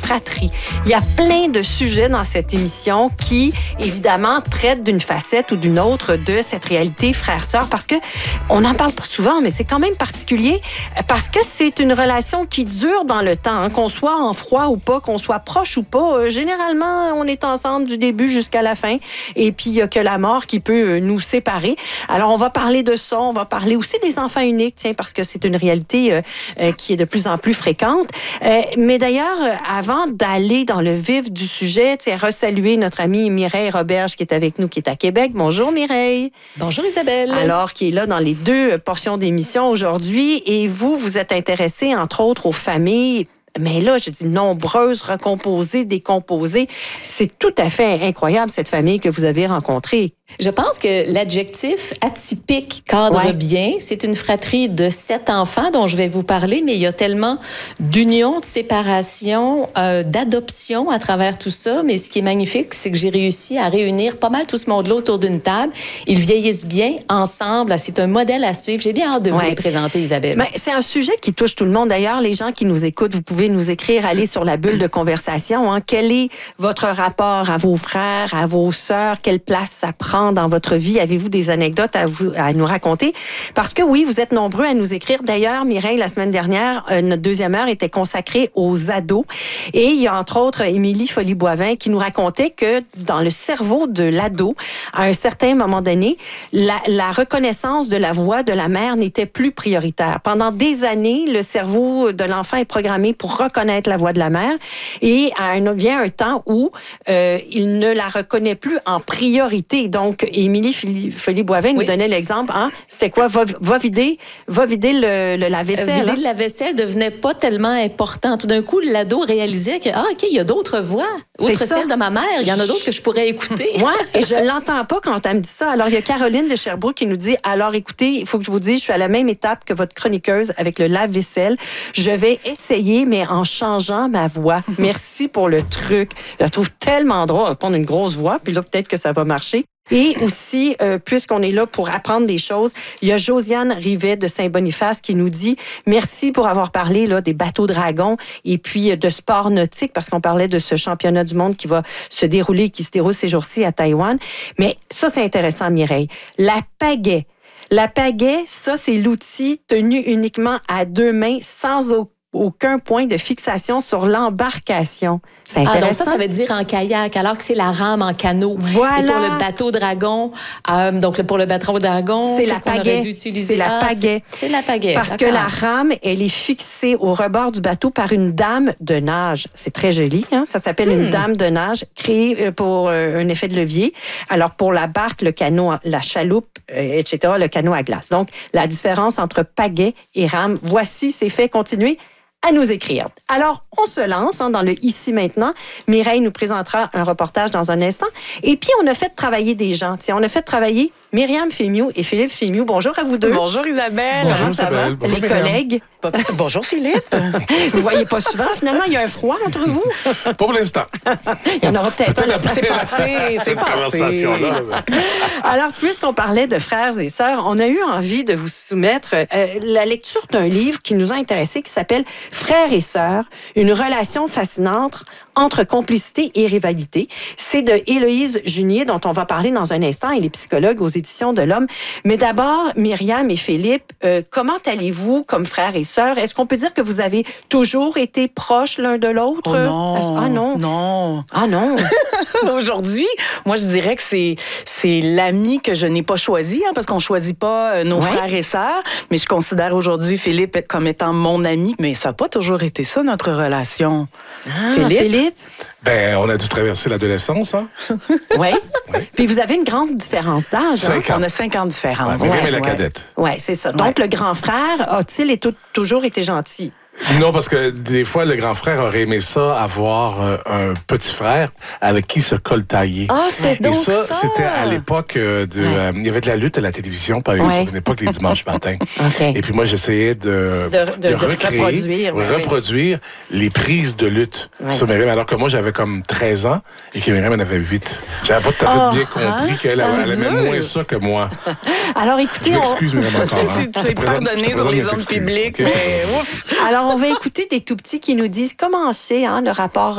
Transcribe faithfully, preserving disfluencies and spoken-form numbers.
fratrie. Il y a plein de sujets dans cette émission qui, évidemment, traitent d'une facette ou d'une autre de cette réalité frère-sœur parce que on n'en parle pas souvent, mais c'est quand même particulier parce que c'est une relation qui dure dans le temps, hein, qu'on soit en froid ou pas, qu'on soit proche ou pas. Euh, généralement, on est ensemble du début jusqu'à la fin et puis il n'y a que la mort qui peut euh, nous séparer. Alors, on va parler de ça, on va parler aussi des enfants uniques, tiens, parce que c'est une réalité euh, euh, qui est de plus en plus fréquente. Euh, mais d'ailleurs, euh, avant d'aller dans le vif du sujet, tiens, resaluer notre amie Mireille Roberge qui est avec nous, qui est à Québec. Bonjour Mireille. Bonjour Isabelle. Alors, qui est là dans les deux portions d'émission aujourd'hui. Et vous, vous êtes intéressée, entre autres, aux familles. Mais là, je dis nombreuses, recomposées, décomposées. C'est tout à fait incroyable, cette famille que vous avez rencontrée. Je pense que l'adjectif atypique cadre ouais. bien. C'est une fratrie de sept enfants dont je vais vous parler, mais il y a tellement d'unions, de séparations, euh, d'adoptions à travers tout ça. Mais ce qui est magnifique, c'est que j'ai réussi à réunir pas mal tout ce monde-là autour d'une table. Ils vieillissent bien ensemble. C'est un modèle à suivre. J'ai bien hâte de ouais. vous les présenter, Isabelle. Mais c'est un sujet qui touche tout le monde. D'ailleurs, les gens qui nous écoutent, vous pouvez nous écrire, aller sur la bulle de conversation. Hein. Quel est votre rapport à vos frères, à vos sœurs? Quelle place ça prend dans votre vie? Avez-vous des anecdotes à, vous, à nous raconter? Parce que oui, vous êtes nombreux à nous écrire. D'ailleurs, Mireille, la semaine dernière, euh, notre deuxième heure était consacrée aux ados. Et il y a entre autres Émilie Folly-Boivin qui nous racontait que dans le cerveau de l'ado, à un certain moment donné, la, la reconnaissance de la voix de la mère n'était plus prioritaire. Pendant des années, le cerveau de l'enfant est programmé pour reconnaître la voix de la mère. Et à un, vient un temps où euh, il ne la reconnaît plus en priorité. Donc, Donc, Émilie Folly-Boivin nous oui. donnait l'exemple. Hein? C'était quoi? Va, va vider, va vider le, le lave-vaisselle. Euh, vider hein? le lave-vaisselle devenait pas tellement important. Tout d'un coup, l'ado réalisait que, ah, OK, il y a d'autres voix. Outre celle de ma mère, il y en a d'autres que je pourrais écouter. Moi, et je l'entends pas quand elle me dit ça. Alors, il y a Caroline de Sherbrooke qui nous dit, alors écoutez, il faut que je vous dise, je suis à la même étape que votre chroniqueuse avec le lave-vaisselle. Je vais essayer, mais en changeant ma voix. Merci pour le truc. Je la trouve tellement drôle. On va prendre une grosse voix, puis là, peut-être que ça va marcher. Et aussi, euh, puisqu'on est là pour apprendre des choses, il y a Josiane Rivet de Saint-Boniface qui nous dit « Merci pour avoir parlé là, des bateaux dragons et puis de sport nautique, parce qu'on parlait de ce championnat du monde qui va se dérouler, qui se déroule ces jours-ci à Taïwan. » Mais ça, c'est intéressant, Mireille. La pagaie. La pagaie, ça, c'est l'outil tenu uniquement à deux mains, sans aucun aucun point de fixation sur l'embarcation. C'est intéressant. Ah, donc ça, ça veut dire en kayak, alors que c'est la rame en canot. Voilà. Et pour le bateau dragon, euh, donc pour le bateau dragon, c'est la pagaie. C'est la pagaie. C'est, c'est la pagaie. Parce d'accord. que la rame, elle est fixée au rebord du bateau par une dame de nage. C'est très joli, hein? Ça s'appelle hmm. une dame de nage créée pour euh, un effet de levier. Alors, pour la barque, le canot, la chaloupe, euh, et cetera, le canot à glace. Donc, la différence entre pagaie et rame, voici, c'est fait. Continuez à nous écrire. Alors, on se lance hein, dans le ici maintenant. Mireille nous présentera un reportage dans un instant. Et puis, on a fait travailler des gens. Tiens, on a fait travailler Myriam Fémiou et Philippe Fémiou. Bonjour à vous deux. Bonjour Isabelle. Bonjour Comment Isabelle. ça va? Bonjour, les Myriam. Collègues. Bonjour Philippe. Vous voyez pas souvent. Finalement, il y a un froid entre vous. Pas pour l'instant. Il y en aura peut-être, peut-être un. C'est passé. C'est cette conversation-là. Alors, puisqu'on parlait de frères et sœurs, on a eu envie de vous soumettre euh, la lecture d'un livre qui nous a intéressés qui s'appelle « Frères et sœurs, une relation fascinante entre complicité et rivalité ». C'est de Héloïse Junier, dont on va parler dans un instant. Elle est psychologue aux éditions de l'Homme. Mais d'abord, Myriam et Philippe, euh, comment allez-vous comme frères et sœurs? Est-ce qu'on peut dire que vous avez toujours été proches l'un de l'autre? Oh non. Ah non. Non. Ah non. Aujourd'hui, moi, je dirais que c'est, c'est l'ami que je n'ai pas choisi, hein, parce qu'on ne choisit pas euh, nos ouais. frères et sœurs. Mais je considère aujourd'hui Philippe comme étant mon ami. Mais ça n'a pas toujours été ça, notre relation. Ah, Philippe? Philippe? Ben, on a dû traverser l'adolescence, hein? Oui. Ouais. Puis vous avez une grande différence d'âge. Hein? On a cinq ans de différence. Ouais, Myriam ouais, est la ouais. cadette. Oui, c'est ça. Donc, ouais. le grand frère a-t-il et tout, toujours été gentil? Non, parce que des fois, le grand frère aurait aimé ça, avoir euh, un petit frère avec qui se coltailler. Ah, c'était donc Et ça, ça. c'était à l'époque de... Ouais. Euh, il y avait de la lutte à la télévision, par exemple, Ouais. à une époque, les dimanches matins. Okay. Et puis moi, j'essayais de, De- de- de recréer, reproduire, ouais, reproduire les prises de lutte Ouais. sur Myriam, alors que moi, j'avais comme treize ans et que Myriam en avait huit. J'avais pas tout à fait Oh, bien compris hein? qu'elle C'est elle aimait dur. moins ça que moi. Alors, Je écoutez, on... m'excuse, Myriam, encore. Hein. Tu, tu es pardonné sur les ondes publiques, Okay, mais ouf! Alors, on va écouter des tout petits qui nous disent comment c'est, hein, le rapport